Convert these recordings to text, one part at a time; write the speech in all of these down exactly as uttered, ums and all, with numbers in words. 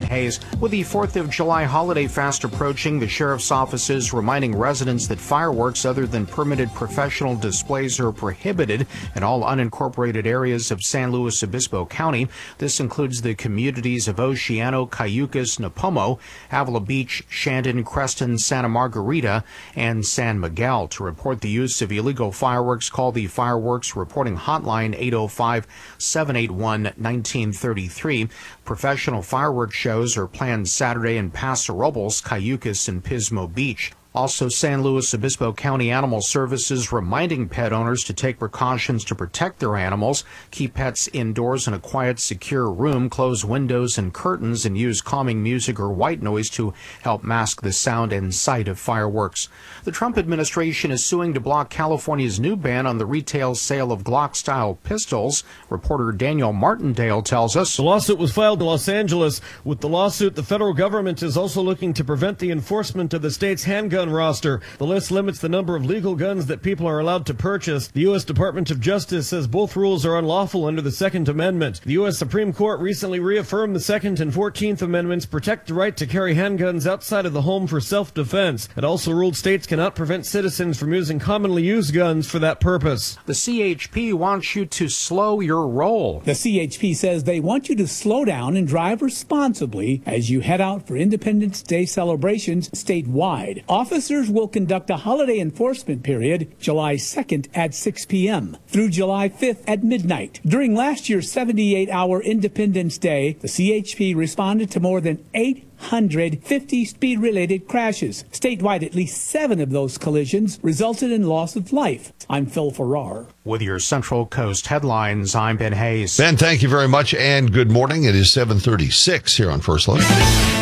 Hayes. With the fourth of July holiday fast approaching, the sheriff's office is reminding residents that fireworks other than permitted professional displays are prohibited in all unincorporated areas of San Luis Obispo County. This includes the communities of Oceano, Cayucas, Napomo, Avila Beach, Shandon, Creston, Santa Margarita, and San Miguel. To report the use of illegal fireworks, call the Fireworks Reporting Hotline eight oh five, seven eight one, one nine three three. Professional fireworks shows are planned Saturday in Paso Robles, Cayucas, and Pismo Beach. Also, San Luis Obispo County Animal Services reminding pet owners to take precautions to protect their animals, keep pets indoors in a quiet, secure room, close windows and curtains, and use calming music or white noise to help mask the sound and sight of fireworks. The Trump administration is suing to block California's new ban on the retail sale of Glock-style pistols. Reporter Daniel Martindale tells us. The lawsuit was filed in Los Angeles. With the lawsuit, the federal government is also looking to prevent the enforcement of the state's handgun roster. The list limits the number of legal guns that people are allowed to purchase. The U S Department of Justice says both rules are unlawful under the Second Amendment. The U S Supreme Court recently reaffirmed the Second and Fourteenth Amendments protect the right to carry handguns outside of the home for self-defense. It also ruled states cannot prevent citizens from using commonly used guns for that purpose. The C H P wants you to slow your roll. The C H P says they want you to slow down and drive responsibly as you head out for Independence Day celebrations statewide. Officers will conduct a holiday enforcement period July second at six p.m. through July fifth at midnight. During last year's seventy-eight hour Independence Day, the C H P responded to more than eight hundred fifty speed-related crashes. Statewide, at least seven of those collisions resulted in loss of life. I'm Phil Farrar. With your Central Coast headlines, I'm Ben Hayes. Ben, thank you very much, and good morning. It is seven thirty-six here on First Look.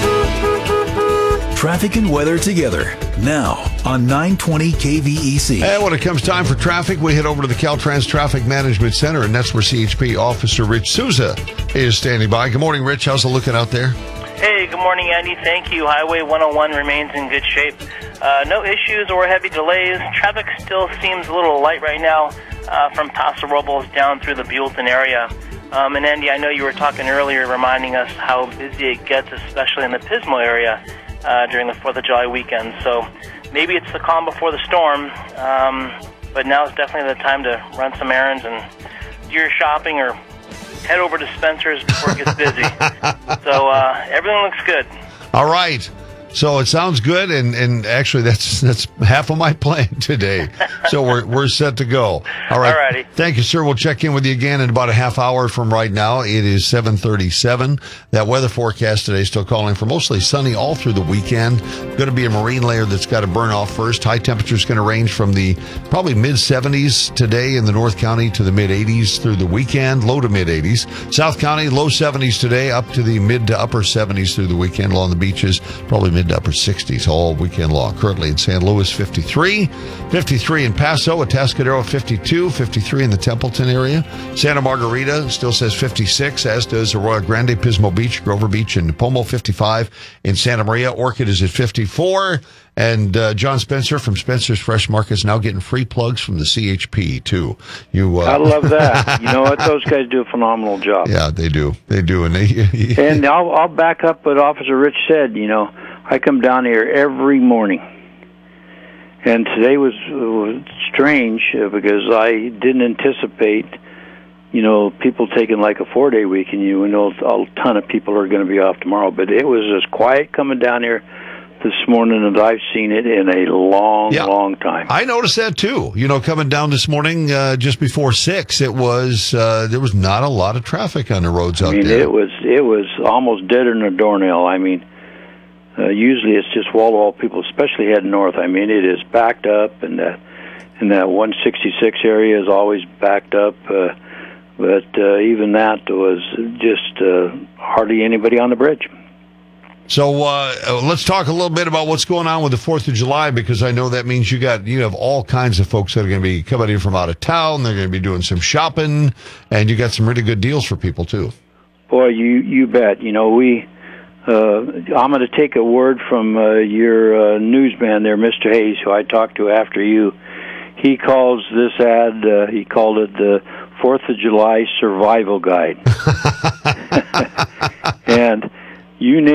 Traffic and weather together now on nine twenty K V E C. And when it comes time for traffic, we head over to the Caltrans Traffic Management Center, and that's where C H P Officer Rich Souza is standing by. Good morning, Rich. How's it looking out there? Hey, good morning, Andy. Thank you. Highway one oh one remains in good shape. Uh, no issues or heavy delays. Traffic still seems a little light right now uh, from Paso Robles down through the Buellton area. Um, and Andy, I know you were talking earlier reminding us how busy it gets, especially in the Pismo area uh, during the fourth of July weekend. So maybe it's the calm before the storm, um, but now is definitely the time to run some errands and do your shopping or head over to Spencer's before it gets busy. So uh, everything looks good. All right. So it sounds good, and, and actually that's that's half of my plan today. So we're we're set to go. All right. All righty. Thank you, sir. We'll check in with you again in about a half hour from right now. It is seven thirty-seven. That weather forecast today is still calling for mostly sunny all through the weekend. Going to be a marine layer that's got to burn off first. High temperatures going to range from the probably mid seventies today in the North County to the mid eighties through the weekend, low to mid eighties. South County, low seventies today, up to the mid to upper seventies through the weekend. Along the beaches, probably mid to upper sixties all weekend long. Currently in San Luis, fifty-three. fifty-three in Paso, Atascadero, fifty-two. fifty-three in the Templeton area. Santa Margarita still says fifty-six, as does Arroyo Grande, Pismo Beach, Grover Beach, and Napomo, fifty-five. In Santa Maria, Orchid is at fifty-four. And uh, John Spencer from Spencer's Fresh Market is now getting free plugs from the C H P, too. You, uh... I love that. You know what? Those guys do a phenomenal job. Yeah, they do. They do. And, they, and I'll, I'll back up what Officer Rich said. You know, I come down here every morning. And today was, was strange uh, because I didn't anticipate, you know, people taking like a four-day weekend. You know, a ton of people are going to be off tomorrow. But it was as quiet coming down here this morning as I've seen it in a long, yeah, long time. I noticed that too. You know, coming down this morning uh, just before six, it was uh, there was not a lot of traffic on the roads out I mean, there. it was it was almost deader than a doornail. I mean, uh, usually it's just wall to wall people, especially heading north. I mean, it is backed up, and that and that one sixty-six area is always backed up. Uh, but uh, even that was just uh, hardly anybody on the bridge. So uh, let's talk a little bit about what's going on with the fourth of July, because I know that means you got you have all kinds of folks that are going to be coming in from out of town. They're going to be doing some shopping, and you got some really good deals for people too. Boy, you you bet. You know, we. Uh, I'm going to take a word from uh, your uh, newsman there, Mister Hayes, who I talked to after you. He calls this ad. Uh, he called it the Fourth of July Survival Guide, and you name